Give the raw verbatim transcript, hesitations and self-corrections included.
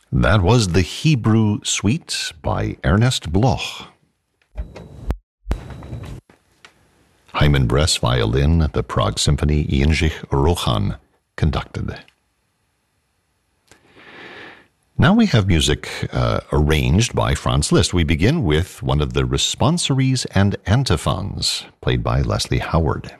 That was the Hebrew Suite by Ernest Bloch. Hyman Bress violin, the Prague Symphony, Jindřich Rochan conducted. Now we have music uh, arranged by Franz Liszt. We begin with one of the responsories and antiphons, played by Leslie Howard.